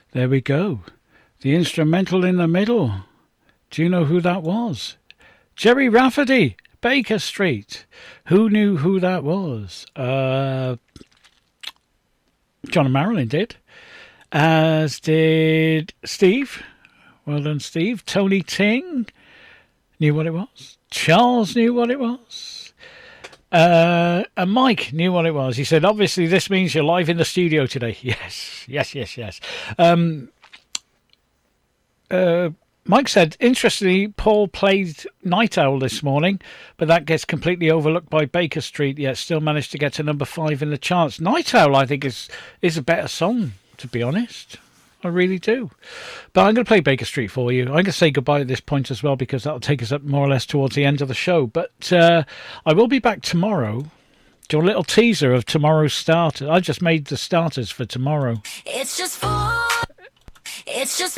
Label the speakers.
Speaker 1: There we go. The instrumental in the middle. Do you know who that was? Jerry Rafferty, Baker Street. Who knew who that was? John and Marilyn did. As did Steve. Well done, Steve. Tony Ting knew what it was. Charles knew what it was. And Mike knew what it was. He said, obviously this means you're live in the studio today. Yes. Mike said, interestingly, Paul played Night Owl this morning, but that gets completely overlooked by Baker Street, yet still managed to get to number 5 in the charts. Night Owl, I think, is a better song, to be honest. I really do. But I'm going to play Baker Street for you. I'm going to say goodbye at this point as well, because that'll take us up more or less towards the end of the show. But I will be back tomorrow. Do you want a little teaser of tomorrow's starter? I just made the starters for tomorrow. It's just